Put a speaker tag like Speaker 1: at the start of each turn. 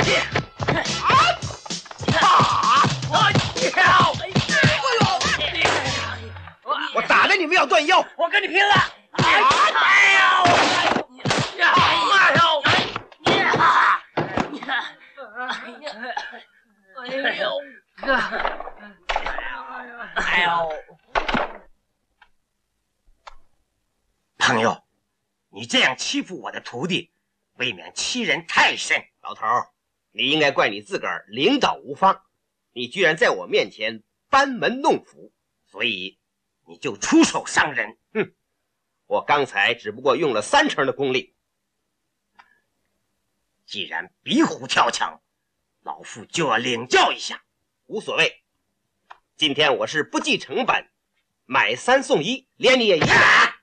Speaker 1: 我打的你们要断腰，
Speaker 2: 我跟你拼了！哎呦！
Speaker 3: 朋友，你这样欺负我的徒弟，未免欺人太甚。
Speaker 1: 老头，你应该怪你自个儿领导无方，你居然在我面前班门弄斧，
Speaker 3: 所以你就出手伤人。
Speaker 1: 哼，我刚才只不过用了3成的功力。
Speaker 3: 既然比虎跳墙，老夫就要领教一下。
Speaker 1: 无所谓，今天我是不计成本，买3送1，连你也一样。